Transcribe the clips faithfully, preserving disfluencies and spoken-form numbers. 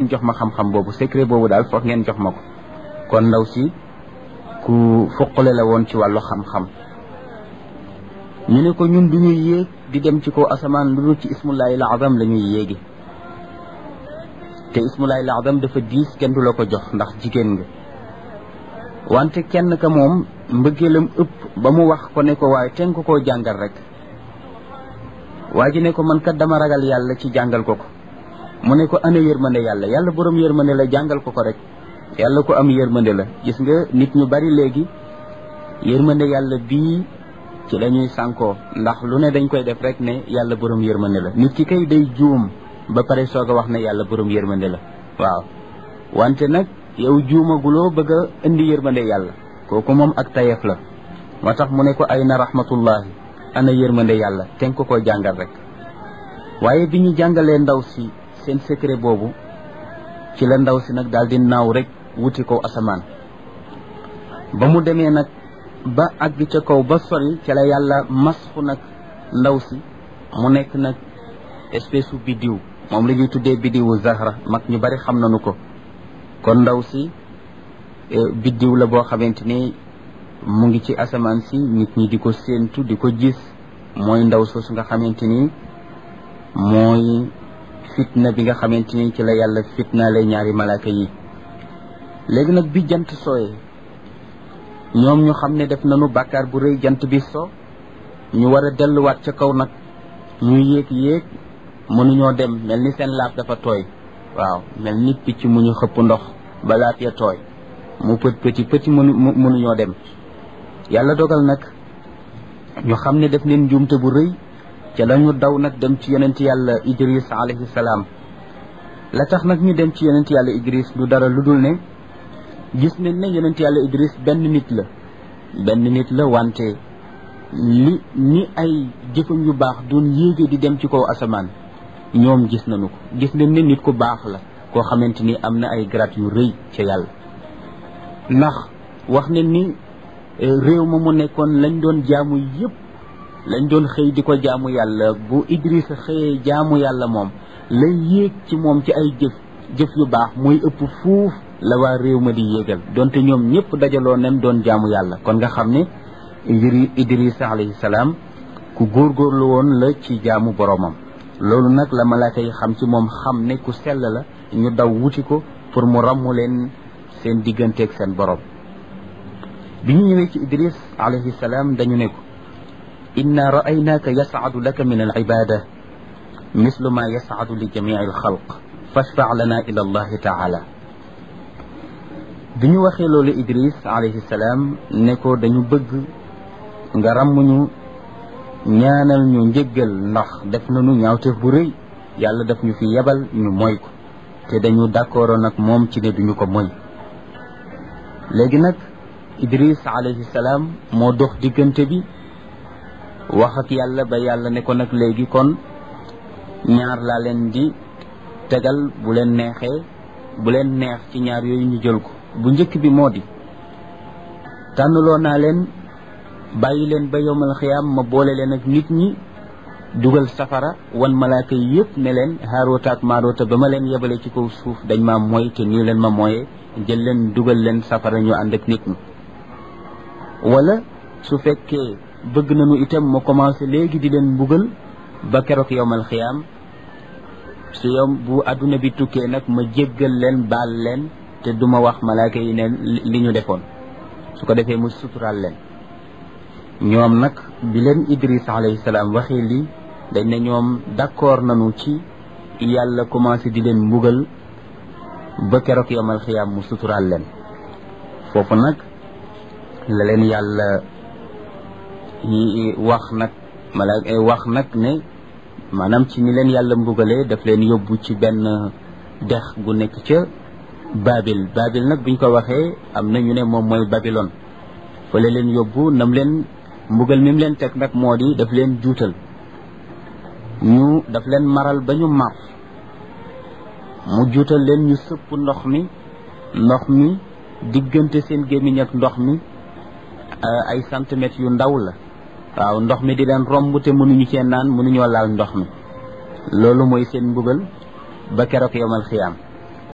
jox ma xam-xam boobu secret boobu daal foog ngeen jox ma ko kon ndaw si ku foqale la woon ci wàllu xam-xam ñu ne ko ñun du ñuy yéeg di dem ci kaw asamaan lu dul ci ismullahi al-azam la ñuy yéegi te ismullahi al-azam dafa diis kenn du la ko jox ndax jigéen nga wante kenn ka moom mbëggeelam ëpp ba mu wax ko ne ko waaye ten ko koo jàngal rek waa ji ne ko man kat dama ragal yàlla ci jàngal ko ko mu ne ko ana yërmande yàlla yàlla borom yërmande la jàngal ko ko rek yàlla ko am yërmande la gis nga nit ñu bari léegi yërmande yàlla bii ci la ñuy sànkoo ndax lu ne dañ koy def rek ne yàlla borom yërmande la nit ki kay day juum ba pare soog a wax ne yàlla borom yërmande la waaw wante nag yow juumaguloo bëgg a indi yërmande yàlla kooku moom ak tayef la moo tax mu ne ko ay na rahmatullahi ana yërmande yàlla te nga ko ko jàngal rek waaye bi ñu jàngalee ndaw si seen secret boobu ci la ndaw si nag daal di naaw rek wuti ko asamaan ba mu demee nag ba àgg ca kaw ba sori ca la yàlla masfu nag ndaw si mu nekk nag espèce u biddiw moom la ñuy tuddee biddiwu zahra mag ñu bari xam nañu ko kon ndaw si biddiw la boo xamante ni mu ngi ci asamaan si nit ñi di ko séentu di ko gis mooy ndaw soosu nga xamante ni mooy fitna bi nga xamante ni ci la yàlla fitna lay ñaari malaaka yi léegi nag bi jant sooyee ñoom ñu xam ne def nañu bàkkaar bu rëy jant bi so ñu war a delluwaat ca kaw nag ñu yéeg yéeg mënuñoo dem mel ni seen laaf dafa tooy waaw mel ni picc mu ñu xëpp ndox ba laaf ya tooy mu pët pëti pëti mënu mënuñoo dem yàlla dogal nag ñu xam ne def neen njuumte bu rëy ca lañu daw nag dem ci yonent yàlla Idris alayhi salaam la tax nag ñu dem ci yonent yàlla Idris du dara lu dul ne gis nañ ne yonent yàlla Idris benn nit la benn nit la wante li ni ay jëfam yu baax doon yéege di dem ci kaw asamaan ñoom gis nañu ko gis nañ ne nit ku baax la koo xamante ni am na ay grade yu rëy ca yàlla ndax wax nañ ni réew ma mu nekkoon lañ doon jaamu yépp lañ doon xëy di ko jaamu yàlla bu Idris xëyee jaamu yàlla moom lay yéeg ci moom ci ay jëf jëf yu baax muy ëpp fuuf la waa réew ma di yéegal donte ñoom ñëpp dajaloo nem doon jaamu yàlla kon nga xam ne Idris alayhi salaam ku góorgóorlu woon la ci jaamu boromam loolu nag la malaaka yi xam ci moom xam ne ku sell la ñu daw wuti ko pour mu ràmmu leen seen digganteeg seen borom bi ñu ñëwee ci Idris alayhi salaam dañu ne ko inna ra'aynaaka yas'adu laka min al-ibada mislu ma yas'adu li jami'i al-xalq fashfa' lana ila allahi ta'ala bi ñu waxee loolu Idris alayhi salaam ne ko dañu bëgg nga ràmmuñu ñaanal ñu njëggal ndax def nañu ñaawteef bu rëy yàlla daf ñu fi yebal ñu moy ko te dañu d'accord nag moom ci ne duñu ko moy léegi nag Idris alayhi salaam moo dox diggante bi wax ak yàlla ba yàlla ne ko nag léegi kon ñaar laa leen di tegal bu leen neexee bu leen neex ci ñaar yooyu ñu jël ko bu njëkk bi moo di tànnaloo naa leen bàyyi leen ba yowmal xiyaam ma boole leen ak nit ñi dugal safara wan malaaka yi yëpp ne leen Haaroota ak Maaroota ba ma leen yebale ci kaw suuf dañ ma mooy te nii leen ma mooyee jël leen dugal leen safara ñu ànd ak nit ñi wala su fekkee bëgg nañu itam ma commencé léegi di leen mbugal ba keroog yowmal xiyaam su yom bu adduna bi tukkee nag ma jéggal leen baal leen te duma wax malaaka yi ne li ñu defoon su ko defee mu suturaal leen ñoom nag bi leen Idris alayhi salaam waxee lii dañ ne ñoom d'accord nañu ci yàlla commencé di leen mbugal ba keroog yowmal xiyaam mu suturaal leen foofu nag la leen yàlla yi wax nag malaaka wax nag ne maanaam ci ni leen yàlla mbugalee daf leen yóbbu ci benn dex gu nekk ca Babil Babil nag buñ ko waxee am na ñu ne moom mooy Babylone fa la leen yóbbu nam leen mbugal mi mu leen teg nag moo di daf leen juutal ñu daf leen maral ba ñu mar mu juutal leen ñu sëpp ndox mi ndox mi diggante seen gémmiñ ak ndox mi ay centimètres yu ndaw la waaw ndox mi di leen romb te mënuñu cee naan mënuñoo laal ndox mi loolu mooy seen mbugal ba keroog yawmal xiyaam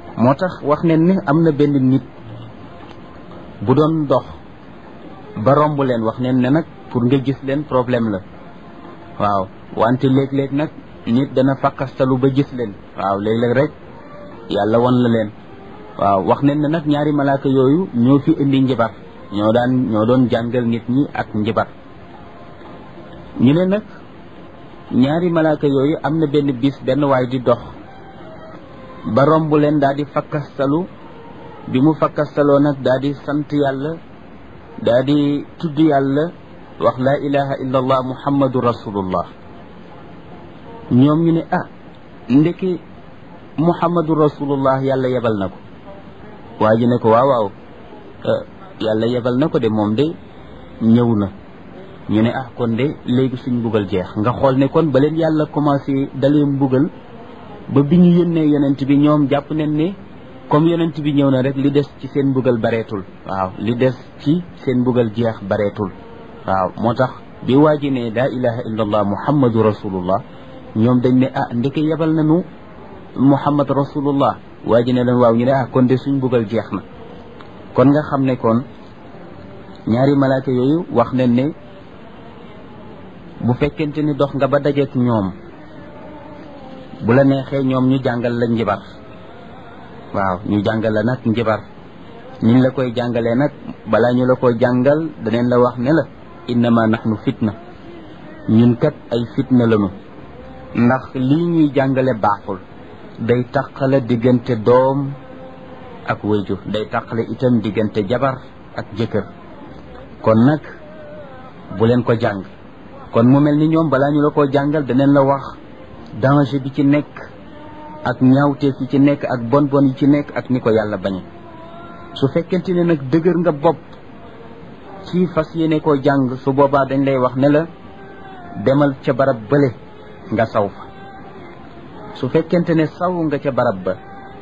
moo tax wax ne ni am na benn nit bu doon dox ba romb leen, wax ne ne nag pour nga gis leen problème la waaw, wante léeg-léeg nag nit dana fakkastalu ba gis leen, waaw léeg-léeg rek yàlla wan la leen. waaw wax ne ne nag ñaari malaaka yooyu ñoo fi indi njibar, ñoo daan ñoo doon jàngal nit ñi ak njibar. ñu ne nag ñaari malaaka yooyu am na benn bis benn waay di dox ba romb leen daal di fakkastalu, bi mu fakkastaloo nag daal di sant yàlla, daal di tudd yàlla, wax laa ilaha illa allah muhammadu rasulullah. ñoom ñu ne ah ndeki muhammadu rasulullah yàlla yebal na ko. waa ji ne ko waaw waaw yàlla yebal na ko de, moom de ñëw na. ñu ne ah kon de léegi suñ mbugal jeex. nga xool ne kon ba leen yàlla commencé dalee mbugal ba bi ñu yónnee yonent bi, ñoom jàpp nañ ne comme yonent bi ñëw na rek li des ci seen mbugal bareetul. waaw li des ci seen mbugal jeex bareetul. waaw moo tax bi waa ji ne laa ilaha illa allah muhammadu rasulullah, ñoom dañ ne ah ndeke yebal nañu muhammad rasulullah. waa ji ne leen waaw, ñu ne ah kon de suñ mbugal jeex na. kon nga xam ne kon ñaari malaaka yooyu wax nañ ne bu fekkente ni dox nga ba dajeek ñoom, bu la neexee ñoom ñu jàngal la njibar. waaw ñu jàngal la nag njibar. niñ la koy jàngalee nag balaa ñu la koy jàngal daneen la wax ne la innama nahnu fitna, ñun kat ay fitna lañu. ndax lii ñuy jàngale baaxul, day taqale diggante doom ak wayjur, day taqale itam diggante jabar ak jëkkër. kon nag bu leen ko jàng. kon mu mel ni ñoom balaa ñu la ko jàngal daneen la wax danger bi ci nekk ak ñaawteef yi ci nekk ak bon bon yi ci nekk ak ni ko yàlla bañe. su fekkente ne nag dëgër nga bopp ci fas yéene koo jàng, su boobaa dañ lay wax ne la demal ca barab bële nga saw fa. su fekkente ne saw nga ca barab ba,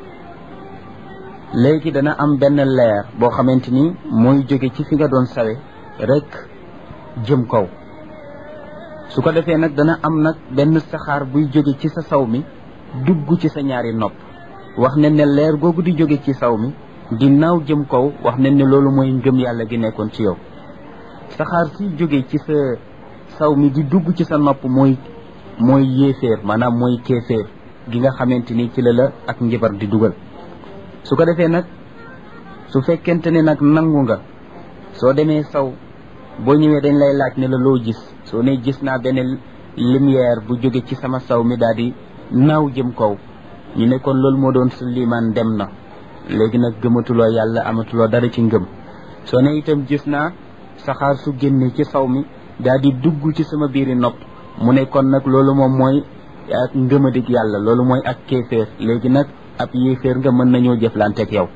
léegi dana am benn leer boo xamante ni mooy jóge ci fi nga doon sawe rek jëm kaw. su ko defee nag dana am nag benn saxaar buy jóge ci sa saw mi dugg ci sa ñaari nopp. wax ne ne leer googu di jóge ci saw mi di naaw jëm kaw, wax ne ne loolu mooy ngëm yàlla gi nekkoon ci yow. saxaar si jóge ci sa saw mi di dugg ci sa nopp mooy mooy yéeféer, maanaam mooy kéeféer gi nga xamante ni ci la la ak njibar di dugal. su ko defee nag su fekkente ne nag nangu nga, soo demee saw boo ñëwee dañ lay laaj ne la loo gis. soo ne gis naa benn lumière bu jóge ci sama saw mi daal di naaw jëm kaw, ñu ne kon loolu moo doon sa liimaan dem na, léegi nag gëmatuloo yàlla, amatuloo dara ci ngëm. soo ne itam gis naa saxaar su génne ci saw mi daal di dugg ci sama biiri nopp, mu ne kon nag loolu moom mooy ak ngëmadig yàlla, loolu mooy ak kéeféer, léegi nag ab yéeféer nga, mën nañoo jëflanteeg yow.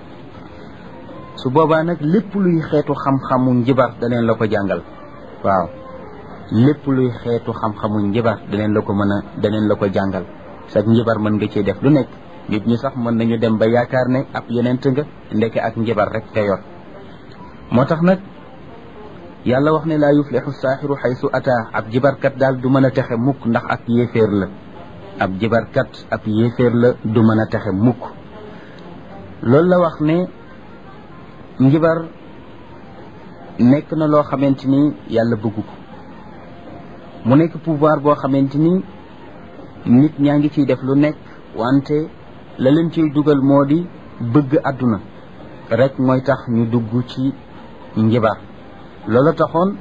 su boobaa nag lépp luy xeetu xam-xamu njibar daneen la ko jàngal. waaw lépp luy xeetu xam-xamu njibar daneen la ko mën a daneen la ko jàngal. sax njibar mën nga cee def lu nekk. nit ñi sax mën nañu dem ba yaakaar ne ab yonent nga, ndeke ak njibar rek te yor. moo tax nag yàlla wax ne laa yuflixu saaxiru xaysu ataa, ab jibarkat daal du mën a texe mukk, ndax ak yéeféer la. ab jibarkat ab yéeféer la, du mën a texe mukk. loolu la wax ne njibar nekk na loo xamante ni yàlla bëggu ko. mu nekk pouvoir boo xamante ni nit ñaa ngi ciy def lu nekk, wante la leen ciy dugal moo di bëgg àdduna rek mooy tax ñu dugg ci njibar. loolu taxoon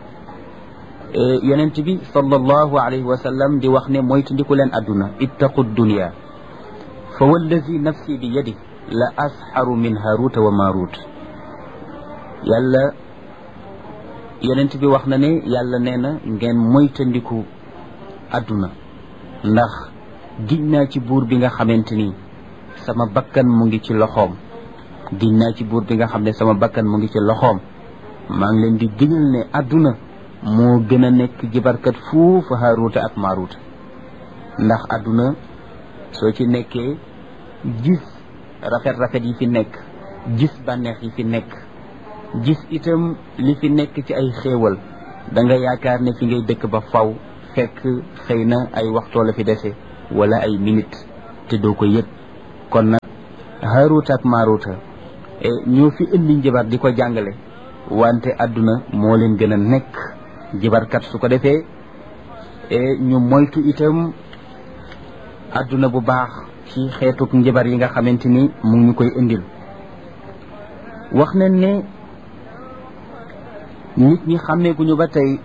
yonent bi sallallahu alayhi wa sallam di wax ne moytandiku leen àdduna, ittaqu dunya fa wallazi nafsi bi yadi la asxaru min haruta wa marut. yàlla yonent bi wax na ne yàlla nee na ngeen moytandiku àdduna, ndax giñ naa ci buur bi nga xamante ni sama bakkan mu ngi ci loxoom. giñ naa ci buur bi nga xam ne sama bakkan mu ngi ci loxoom. maa ngi leen di giñal ne àdduna moo gën a nekk jibarkat fuufu Haaruuta ak Maaruuta. ndax àdduna soo ci nekkee gis rafet-rafet yi fi nekk, gis bànneex yi fi nekk, gis itam li fi nekk ci ay xéewal, da nga yaakaar ne fi ngay dëkk ba faw, fekk xëy na ay waxtoo la fi dese wala ay minute te doo ko yëg. kon nag Haaruta ak Maaruta ñoo fi indi njibar di ko jàngale wante àdduna moo leen gën a nekk njibarkat su ko defee ñu moytu itam àdduna bu baax ci xeetuk njibar yi nga xamante ni mu ngi ñu koy indil. wax nañ ne nit ñi xàmmeeguñu ba tey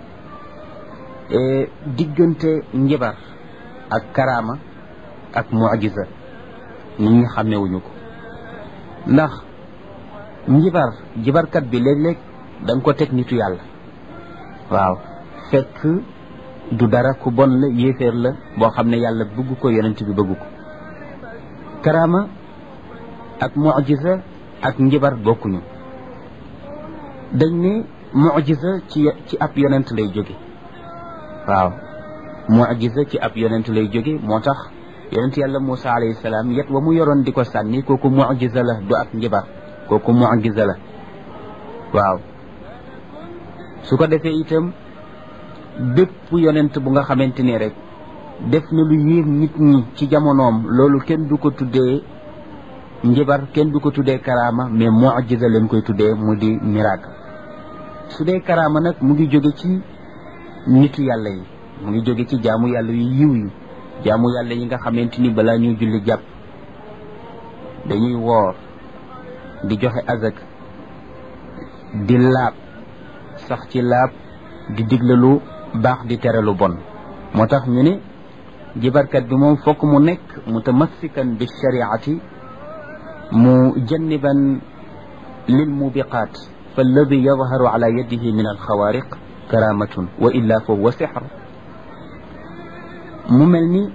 diggante njibar ak karaama ak mu'jiza nit ñi xàmmeewuñu ko ndax njibar jibarkat bi léeg-léeg da nga ko teg nitu yàlla waaw fekk du dara ku bon la yéeféer la boo xam ne yàlla bëgg ko yonent bi bëgg ko. karaama ak mu'jiza ak njibar bokkuñu. dañ ne mu'jiza ci ci ab yonent lay jóge waaw mu'jiza ci ab yonent lay jóge moo tax yonent yàlla Muusa alayhi salaam yet wa mu yoroon di ko sànni kooku mu'jiza la du ak njibar kooku mu'jiza la waaw su ko defee itam bépp yonent bu nga xamante ni rek def na lu yéem nit ñi ci jamonoom loolu kenn du ko tuddee njibar kenn du ko tuddee karaama mais mu'jiza leen koy tuddee mu di miracle. su dee karaama nag mu ngi jóge ci nitu yàlla yi mu ngi jóge ci jaamu yàlla yu yiw yi jaamu yàlla yi nga xamante ni balaa ñuy julli jàpp dañuy woor di joxe azak di laab sax ci laab di digle lu baax di tere lu bon. moo tax ñu ne jibarkat bi moom fokk mu nekk mutamassikan bi shariati mujanniban lil mubiqaat falladi yadharu ala yadihi min alxawaariq karaamatun wa illa fa huwa sihr. mu mel ni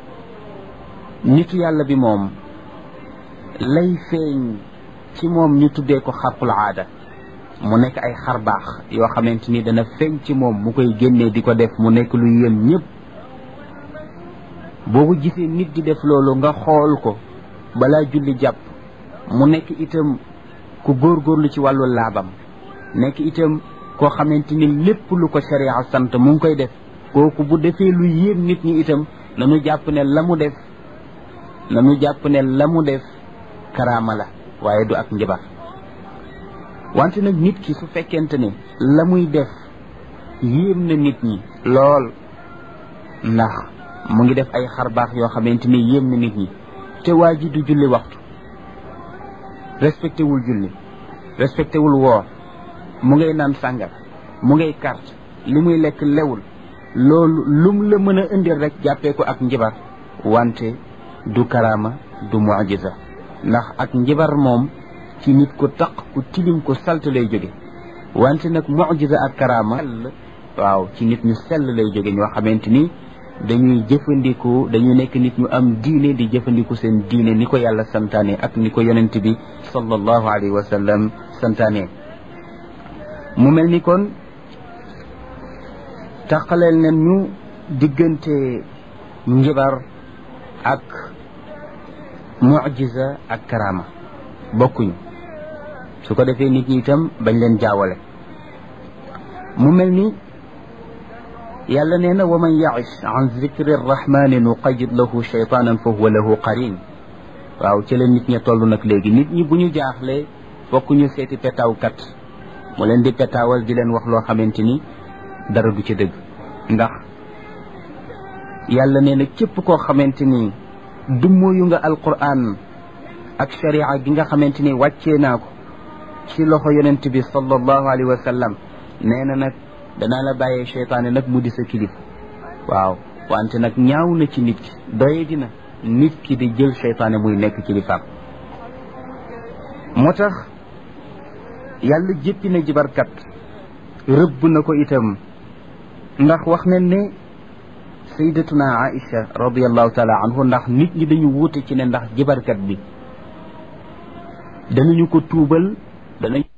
nitu yàlla bi moom lay feeñ ci moom ñu tuddee ko xarqul aada mu nekk ay xar baax yoo xamante ni dana feeñ ci moom mu koy génnee di ko def mu nekk lu yéem ñëpp. boobu gisee nit di def loolu nga xool ko balaa julli jàpp mu nekk itam ku góorgóorlu ci wàllu laabam nekk itam koo xamante ni lépp lu ko sharia sant mu ngi koy def kooku bu defee lu yéem nit ñi itam nañu jàpp ne la mu def nañu jàpp ne la mu def karaama la waaye du ak njibar. wante nag nit ki su fekkente ne la muy def yéem na nit ñi lool ndax mu ngi def ay xar baax yoo xamante ni yéem na nit ñi te waa ji du julli waxtu respecté wul julli respecté wul woor mu ngay naan sàngar mu ngay carte li muy lekk lewul loolu lum la mën a indil rek jàppee ko ak njibar wante du karaama du mu'jiza ndax ak njibar moom ci nit ko taq ku tilim ko salte lay jóge wante nag mu'jiza ak karaama waaw ci nit ñu sell lay jóge ñoo xamante ni dañuy jëfandiku dañuy nekk nit ñu am diine di jëfandiku seen diine ni ko yàlla santaane ak ni ko yonent bi sallallahu alayhi wa sallam santaane. mu mel ni kon taqaleel nañ ñu diggante njibar ak mu'jiza ak karaama bokkuñu su ko defee nit ñi itam bañ leen jaawale. mu mel ni yàlla nee na wa man ya'ish an zikri rrahmani nuqayyid lahu shaytanan fa huwa lahu qarin. waaw ci la nit ña toll nag léegi nit ñi bu ñu jaaxlee fokk ñu seeti petaawkat mu leen di petaawal di leen wax loo xamante ni dara du ci dëgg ndax yàlla nee na képp koo xamante ni dummóoyu nga alquran ak sharia gi nga xamante ni wàccee naa ko ci loxo yonent bi sallallahu alayhi wa sallam nee na nag danaa la bàyyee cheytaane nag mu di sa kilif. waaw wante nag ñaaw na ci nit ki doye dina nit ki di jël cheytaane muy nekk kilifaam. moo tax yàlla jéppi na jibarkat rëbb na ko itam ndax wax nañ ne sayyidatuna Aïcha radiyallahu taala anhu ndax nit ñi dañu wuute ci ne ndax jibarkat bi danañu ko tuubal danañ